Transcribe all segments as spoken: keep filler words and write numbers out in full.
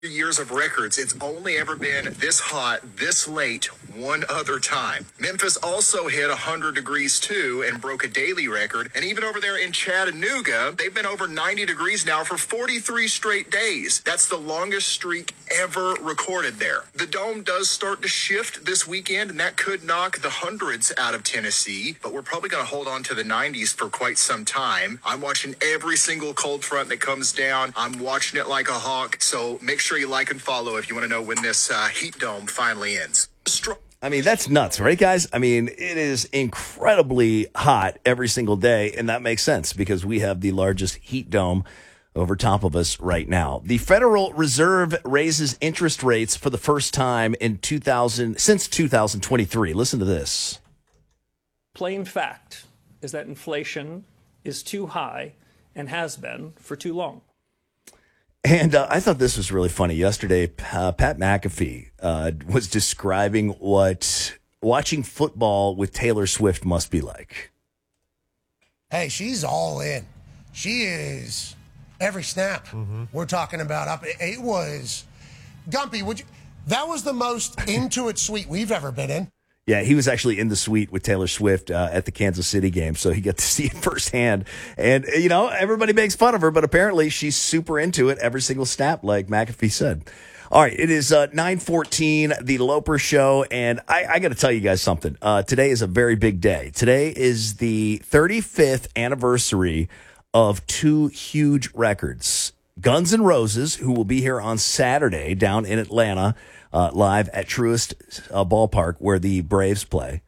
Years of records, it's only ever been this hot, this late, one other time. Memphis also hit one hundred degrees too and broke a daily record. And even over there in Chattanooga, they've been over ninety degrees now for forty-three straight days. That's the longest streak ever recorded there. The dome does start to shift this weekend, and that could knock the hundreds out of Tennessee, but we're probably going to hold on to the nineties for quite some time. I'm watching every single cold front that comes down. I'm watching it like a hawk, so make sure you like and follow if you want to know when this uh, heat dome finally ends. Str- I mean, that's nuts, right, guys? I mean, it is incredibly hot every single day, and that makes sense because we have the largest heat dome over top of us right now. The Federal Reserve raises interest rates for the first time in two thousand since two thousand twenty-three. Listen to this. Plain fact is that inflation is too high and has been for too long. And uh, I thought this was really funny. Yesterday, uh, Pat McAfee uh, was describing what watching football with Taylor Swift must be like. Hey, she's all in. She is every snap mm-hmm. we're talking about. Up, it was Gumpy. Would you? That was the most into it suite we've ever been in. Yeah, he was actually in the suite with Taylor Swift uh, at the Kansas City game, so he got to see it firsthand. And, you know, everybody makes fun of her, but apparently she's super into it every single snap, like McAfee said. All right, it is uh, nine fourteen, the Loper Show, and I, I got to tell you guys something. Uh, today is a very big day. Today is the thirty-fifth anniversary of two huge records. Guns N' Roses, who will be here on Saturday down in Atlanta, Uh, live at Truist uh, Ballpark where the Braves play.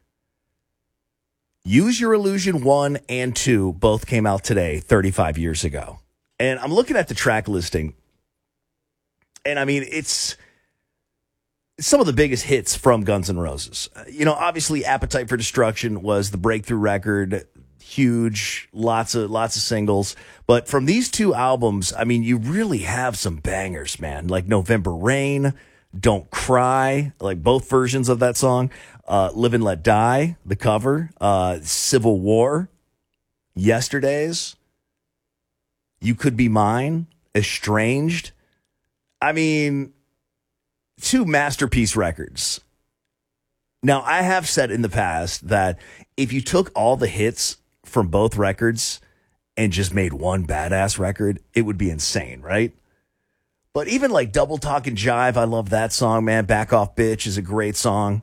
Use Your Illusion one and two both came out today, thirty-five years ago. And I'm looking at the track listing, and I mean, it's, it's some of the biggest hits from Guns N' Roses. Uh, you know, obviously Appetite for Destruction was the breakthrough record, huge, lots of lots of singles. But from these two albums, I mean, you really have some bangers, man, like November Rain, Don't Cry, like both versions of that song. Uh, Live and Let Die, the cover. Uh, Civil War. Yesterdays. You Could Be Mine. Estranged. I mean, two masterpiece records. Now, I have said in the past that if you took all the hits from both records and just made one badass record, it would be insane, right? But even like Double Talk and Jive, I love that song, man. Back Off Bitch is a great song.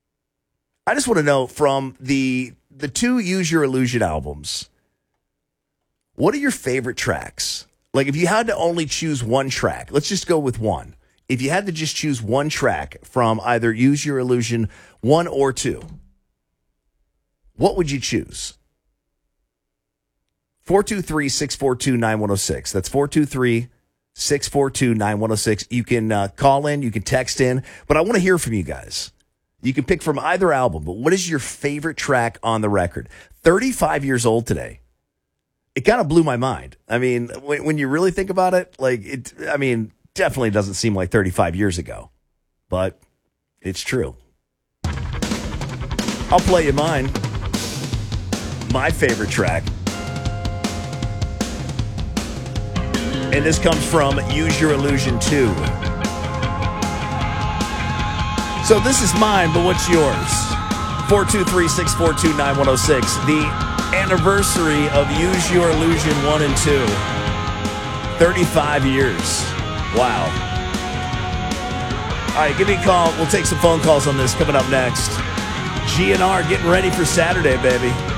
I just want to know from the the two Use Your Illusion albums, what are your favorite tracks? Like if you had to only choose one track, let's just go with one. If you had to just choose one track from either Use Your Illusion one or two, what would you choose? four two three, six four two, nine one zero six. That's four two three, six four two, nine one zero six. You can uh, call in, you can text in, but I want to hear from you guys. You can pick from either album, but what is your favorite track on the record? thirty-five years old today. It kind of blew my mind. I mean, when, when you really think about it, like it, I mean, definitely doesn't seem like thirty-five years ago, but it's true. I'll play you mine. My favorite track. And this comes from Use Your Illusion two. So this is mine, but what's yours? four two three, six four two, nine one zero six. The anniversary of Use Your Illusion one and two. thirty-five years. Wow. All right, give me a call. We'll take some phone calls on this coming up next. G N R getting ready for Saturday, baby.